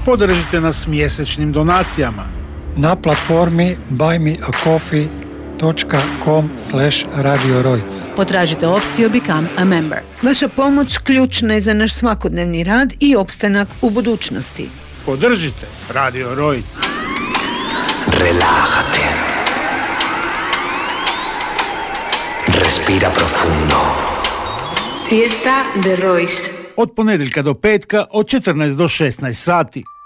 Podržite nas mjesečnim donacijama na platformi buymeacoffee.com/Radio Rojc. Potražite opciju Become a Member. Vaša pomoć ključna je za naš svakodnevni rad i opstanak u budućnosti. Podržite Radio Rojc. Relájate. Respira profundo. Siesta de Royce. Od ponedjeljka do petka od 14 do 16 sati.